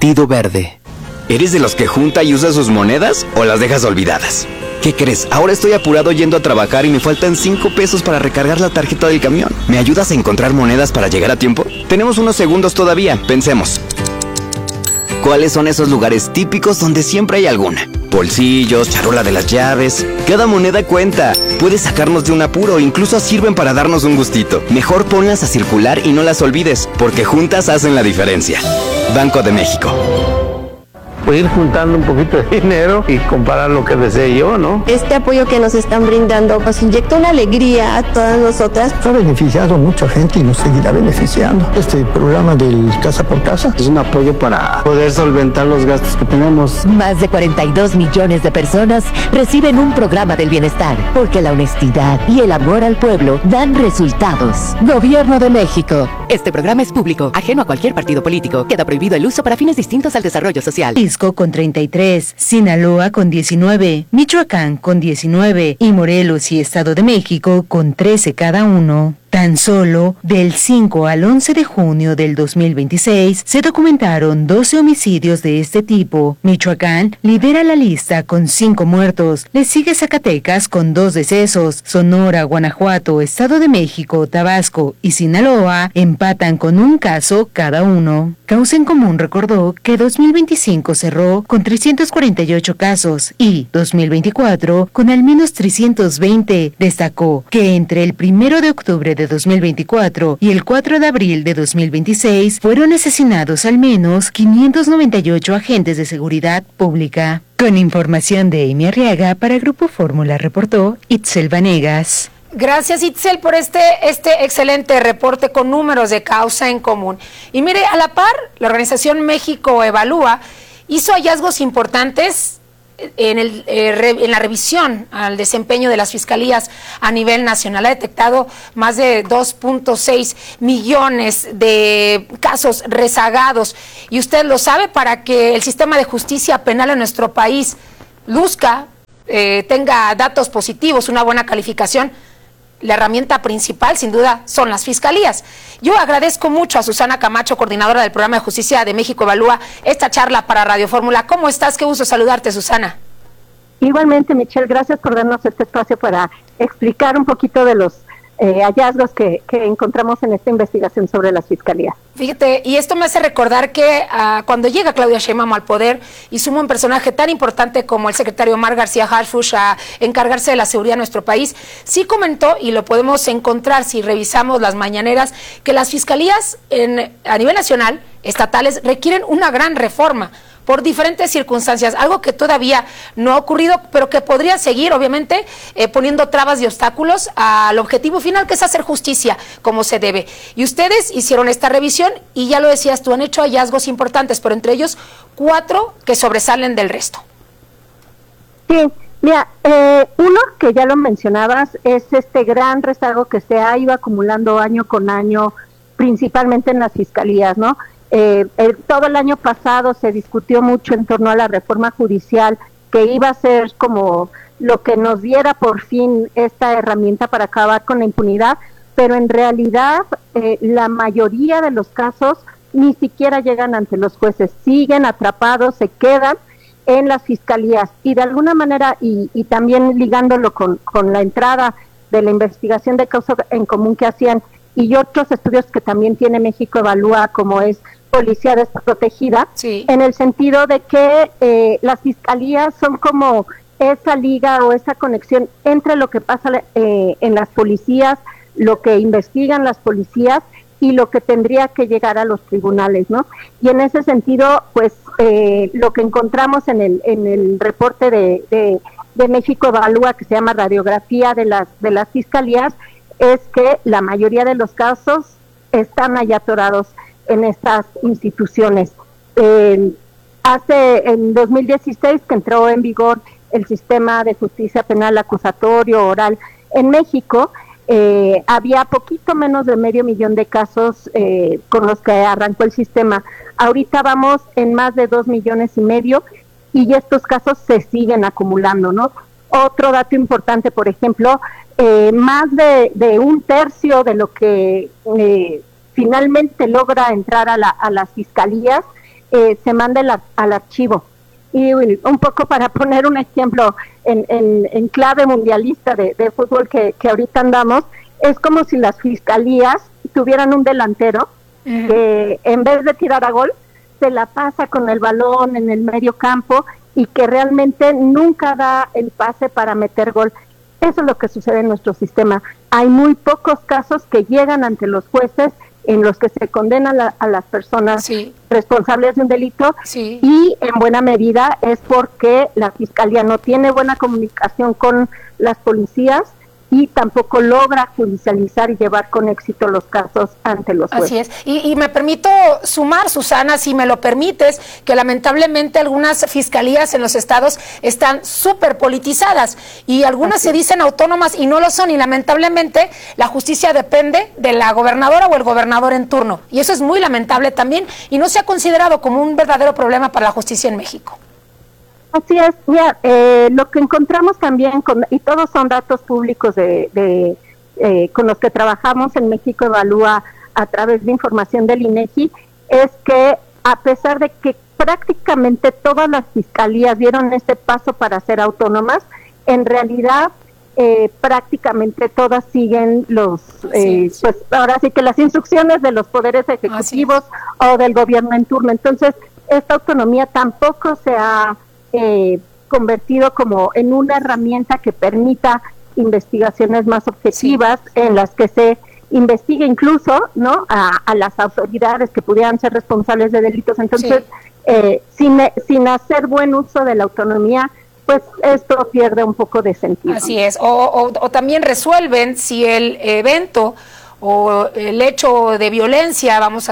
Partido Verde. ¿Eres de los que junta y usa sus monedas o las dejas olvidadas? ¿Qué crees? Ahora estoy apurado yendo a trabajar y me faltan 5 pesos para recargar la tarjeta del camión. ¿Me ayudas a encontrar monedas para llegar a tiempo? Tenemos unos segundos todavía, pensemos. ¿Cuáles son esos lugares típicos donde siempre hay alguna? Bolsillos, charola de las llaves. Cada moneda cuenta. Puede sacarnos de un apuro, incluso sirven para darnos un gustito. Mejor ponlas a circular y no las olvides, porque juntas hacen la diferencia. Banco de México. Pues ir juntando un poquito de dinero y comparar lo que desee yo, ¿no? Este apoyo que nos están brindando nos inyecta una alegría a todas nosotras. Ha beneficiado a mucha gente y nos seguirá beneficiando. Este programa del Casa por Casa es un apoyo para poder solventar los gastos que tenemos. Más de 42 millones de personas reciben un programa del bienestar, porque la honestidad y el amor al pueblo dan resultados. Gobierno de México. Este programa es público, ajeno a cualquier partido político. Queda prohibido el uso para fines distintos al desarrollo social. Con 33, Sinaloa con 19, Michoacán con 19 y Morelos y Estado de México con 13 cada uno. Tan solo del 5 al 11 de junio del 2026 se documentaron 12 homicidios de este tipo. Michoacán lidera la lista con 5 muertos. Le sigue Zacatecas con 2 decesos. Sonora, Guanajuato, Estado de México, Tabasco y Sinaloa empatan con 1 caso cada uno. Causa en Común recordó que 2025 cerró con 348 casos y 2024 con al menos 320. Destacó que entre el 1 de octubre de 2024 y el 4 de abril de 2026 fueron asesinados al menos 598 agentes de seguridad pública. Con información de Amy Arriaga para Grupo Fórmula reportó Itzel Vanegas. Gracias, Itzel, por este excelente reporte con números de Causa en Común. Y mire, a la par, la organización México Evalúa hizo hallazgos importantes en la revisión al desempeño de las fiscalías a nivel nacional. Ha detectado más de 2.6 millones de casos rezagados. Y usted lo sabe, para que el sistema de justicia penal en nuestro país luzca, tenga datos positivos, una buena calificación, la herramienta principal, sin duda, son las fiscalías. Yo agradezco mucho a Susana Camacho, coordinadora del Programa de Justicia de México Evalúa, esta charla para Radio Fórmula. ¿Cómo estás? Qué gusto saludarte, Susana. Igualmente, Michelle, gracias por darnos este espacio para explicar un poquito de los hallazgos que encontramos en esta investigación sobre las fiscalías. Fíjate, y esto me hace recordar que cuando llega Claudia Sheinbaum al poder y suma un personaje tan importante como el secretario Omar García Harfuch a encargarse de la seguridad de nuestro país, sí comentó, y lo podemos encontrar si revisamos las mañaneras, que las fiscalías a nivel nacional, estatales, requieren una gran reforma por diferentes circunstancias, algo que todavía no ha ocurrido, pero que podría seguir, obviamente, poniendo trabas y obstáculos al objetivo final, que es hacer justicia como se debe. Y ustedes hicieron esta revisión, y ya lo decías tú, han hecho hallazgos importantes, pero entre ellos 4 que sobresalen del resto. Sí, mira, uno que ya lo mencionabas es este gran rezago que se ha ido acumulando año con año, principalmente en las fiscalías, ¿no? Todo el año pasado se discutió mucho en torno a la reforma judicial, que iba a ser como lo que nos diera por fin esta herramienta para acabar con la impunidad, pero en realidad la mayoría de los casos ni siquiera llegan ante los jueces, siguen atrapados, se quedan en las fiscalías, y de alguna manera, y también ligándolo con la entrada de la investigación de Causa en Común que hacían, y otros estudios que también tiene México Evalúa, como es Policía Desprotegida, sí, en el sentido de que las fiscalías son como esa liga o esa conexión entre lo que pasa en las policías, lo que investigan las policías y lo que tendría que llegar a los tribunales, ¿no? Y en ese sentido, pues lo que encontramos en el reporte de México Evalúa, que se llama Radiografía de las fiscalías, es que la mayoría de los casos están allá atorados en estas instituciones. En 2016, que entró en vigor el sistema de justicia penal acusatorio oral en México, había poquito menos de 500,000 de casos con los que arrancó el sistema. Ahorita vamos en más de 2,5 millones, y estos casos se siguen acumulando, ¿no? Otro dato importante, por ejemplo, más de 1/3 de lo que finalmente logra entrar a las fiscalías se mande al archivo. Y un poco para poner un ejemplo en clave mundialista de fútbol que ahorita andamos, es como si las fiscalías tuvieran un delantero que en vez de tirar a gol, se la pasa con el balón en el medio campo y que realmente nunca da el pase para meter gol. Eso es lo que sucede en nuestro sistema. Hay muy pocos casos que llegan ante los jueces en los que se condena a las personas responsables de un delito, y en buena medida es porque la Fiscalía no tiene buena comunicación con las policías y tampoco logra judicializar y llevar con éxito los casos ante los jueces. Así es. Y me permito sumar, Susana, si me lo permites, que lamentablemente algunas fiscalías en los estados están súper politizadas y algunas se dicen autónomas y no lo son, y lamentablemente la justicia depende de la gobernadora o el gobernador en turno, y eso es muy lamentable también y no se ha considerado como un verdadero problema para la justicia en México. Así es, mira, lo que encontramos también, y todos son datos públicos con los que trabajamos en México Evalúa a través de información del INEGI, es que a pesar de que prácticamente todas las fiscalías dieron este paso para ser autónomas, en realidad prácticamente todas siguen pues ahora sí que las instrucciones de los poderes ejecutivos o del gobierno en turno. Entonces, esta autonomía tampoco se ha convertido como en una herramienta que permita investigaciones más objetivas, en las que se investigue incluso, ¿no?, a las autoridades que pudieran ser responsables de delitos. Entonces, sin hacer buen uso de la autonomía, pues esto pierde un poco de sentido. Así es, o también resuelven si el evento o el hecho de violencia, vamos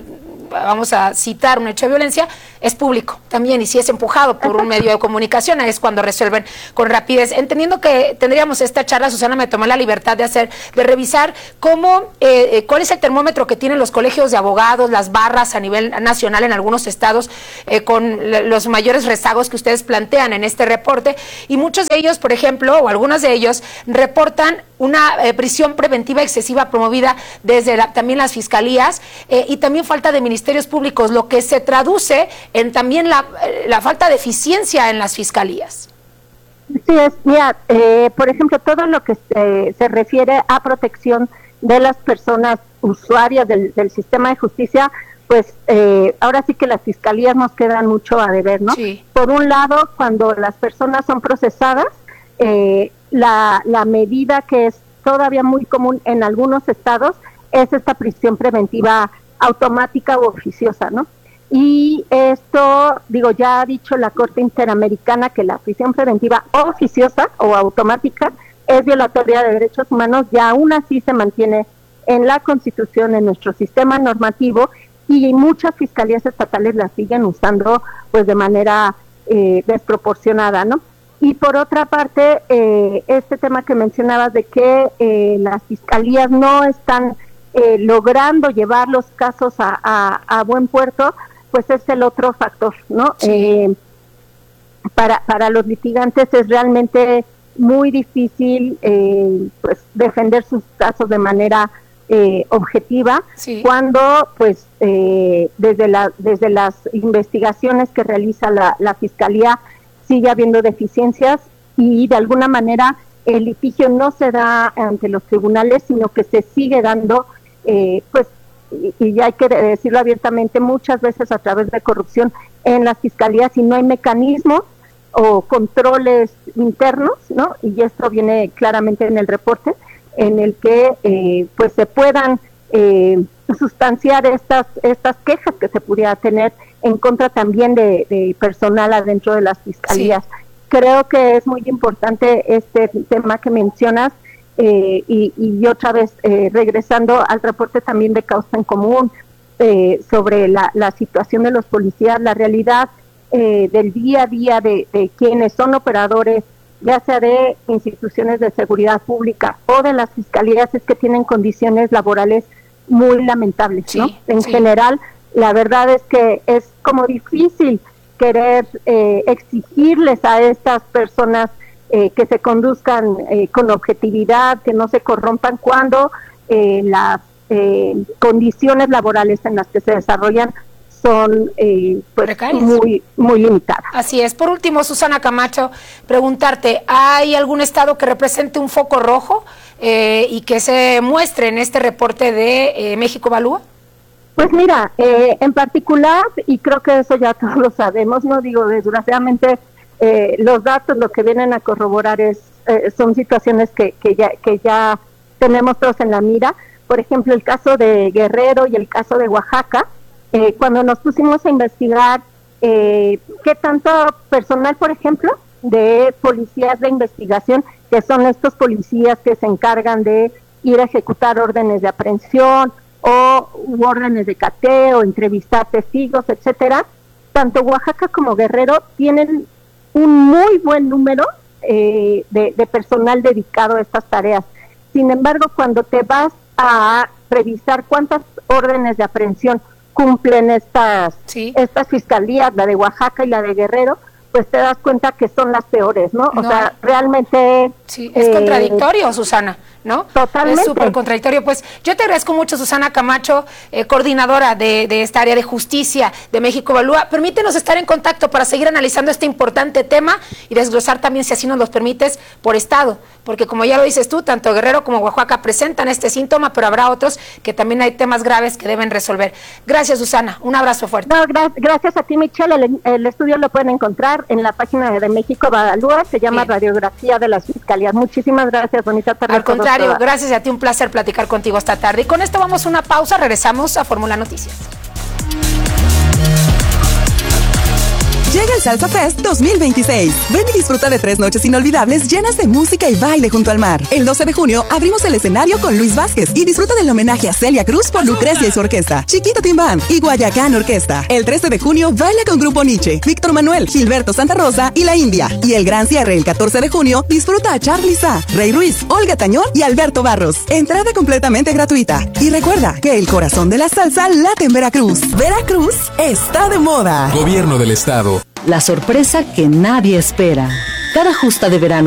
a citar un hecho de violencia, es público también, y si es empujado por un medio de comunicación, es cuando resuelven con rapidez. Entendiendo que tendríamos esta charla, Susana, me tomé la libertad de revisar cuál es el termómetro que tienen los colegios de abogados, las barras a nivel nacional en algunos estados, con los mayores rezagos que ustedes plantean en este reporte, y muchos de ellos, por ejemplo, o algunos de ellos, reportan una prisión preventiva excesiva promovida desde también las fiscalías, y también falta de ministerios públicos, lo que se traduce en también la falta de eficiencia en las fiscalías. Sí, mira, por ejemplo, todo lo que se refiere a protección de las personas usuarias del sistema de justicia, pues ahora sí que las fiscalías nos quedan mucho a deber, ¿no? Sí. Por un lado, cuando las personas son procesadas, la medida que es todavía muy común en algunos estados es esta prisión preventiva automática o oficiosa, ¿no? Y esto, ya ha dicho la Corte Interamericana que la prisión preventiva oficiosa o automática es violatoria de derechos humanos, y aún así se mantiene en la Constitución, en nuestro sistema normativo, y muchas fiscalías estatales la siguen usando pues de manera desproporcionada, ¿no? Y por otra parte, este tema que mencionabas de que las fiscalías no están logrando llevar los casos a buen puerto, pues es el otro factor, ¿no? Sí. Para los litigantes es realmente muy difícil pues defender sus casos de manera objetiva, cuando pues desde las investigaciones que realiza la Fiscalía sigue habiendo deficiencias, y de alguna manera el litigio no se da ante los tribunales, sino que se sigue dando pues, y ya hay que decirlo abiertamente, muchas veces a través de corrupción en las fiscalías, y no hay mecanismos o controles internos, ¿no? Y esto viene claramente en el reporte, en el que pues se puedan sustanciar estas quejas que se pudiera tener en contra también de personal adentro de las fiscalías. Sí. Creo que es muy importante este tema que mencionas, y otra vez regresando al reporte también de Causa en Común sobre la situación de los policías, la realidad del día a día de quienes son operadores, ya sea de instituciones de seguridad pública o de las fiscalías, es que tienen condiciones laborales muy lamentables, ¿no? En general, la verdad es que es como difícil querer exigirles a estas personas que se conduzcan con objetividad, que no se corrompan, cuando las condiciones laborales en las que se desarrollan son pues muy limitadas. Así es. Por último, Susana Camacho, preguntarte, ¿hay algún estado que represente un foco rojo y que se muestre en este reporte de México Evalúa? Pues mira, en particular, y creo que eso ya todos lo sabemos, no digo, desgraciadamente los datos lo que vienen a corroborar son situaciones que ya tenemos todos en la mira. Por ejemplo, el caso de Guerrero y el caso de Oaxaca, cuando nos pusimos a investigar qué tanto personal, por ejemplo, de policías de investigación, que son estos policías que se encargan de ir a ejecutar órdenes de aprehensión o órdenes de cateo, entrevistar testigos, etcétera, tanto Oaxaca como Guerrero tienen un muy buen número de personal dedicado a estas tareas. Sin embargo, cuando te vas a revisar cuántas órdenes de aprehensión cumplen estas fiscalías, la de Oaxaca y la de Guerrero, pues te das cuenta que son las peores, ¿no? O sea, realmente... Sí, es contradictorio, Susana, ¿no? Totalmente. Es súper contradictorio. Pues yo te agradezco mucho, Susana Camacho, coordinadora de esta área de justicia de México Evalúa. Permítenos estar en contacto para seguir analizando este importante tema y desglosar también, si así nos lo permites, por estado. Porque como ya lo dices tú, tanto Guerrero como Oaxaca presentan este síntoma, pero habrá otros que también hay temas graves que deben resolver. Gracias, Susana. Un abrazo fuerte. No, gracias a ti, Michelle. El estudio lo pueden encontrar en la página de México Evalúa. Se llama Radiografía de las Fiscalías. Muchísimas gracias, bonita tarde. Al contrario, gracias a ti, un placer platicar contigo esta tarde. Y con esto vamos a una pausa, regresamos a Fórmula Noticias. Llega el Salsa Fest 2026. Ven y disfruta de 3 noches inolvidables llenas de música y baile junto al mar. El 12 de junio abrimos el escenario con Luis Vázquez y disfruta del homenaje a Celia Cruz por Lucrecia y su orquesta, Chiquito Timbán y Guayacán Orquesta. El 13 de junio baila con Grupo Nietzsche, Víctor Manuel, Gilberto Santa Rosa y La India. Y el gran cierre el 14 de junio disfruta a Charly Sa, Rey Ruiz, Olga Tañón y Alberto Barros. Entrada completamente gratuita. Y recuerda que el corazón de la salsa late en Veracruz. Veracruz está de moda. Gobierno del Estado. La sorpresa que nadie espera. Cada justa de verano